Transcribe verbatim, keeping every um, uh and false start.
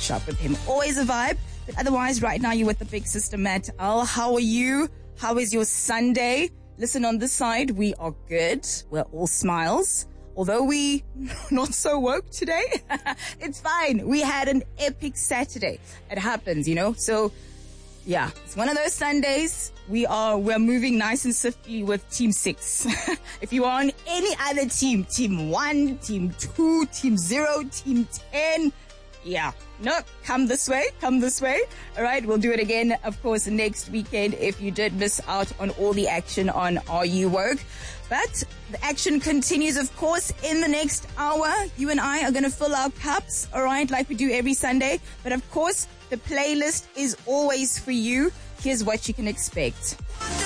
catch up with him. Always a vibe. But otherwise, right now, you're with the big sister, Matt Al. How are you? How is your Sunday? Listen, on this side, we are good. We're all smiles. Although we not so woke today, it's fine. We had an epic Saturday. It happens, you know. So, yeah, it's one of those Sundays. We are we're moving nice and swiftly with Team Six. If you are on any other team, Team One, Team Two, Team Zero, Team Ten, yeah, no, come this way, come this way. All right, we'll do it again, of course, next weekend if you did miss out on all the action on Are You Woke. But the action continues, of course, in the next hour. You and I are going to fill our cups, all right, like we do every Sunday. But, of course, the playlist is always for you. Here's what you can expect.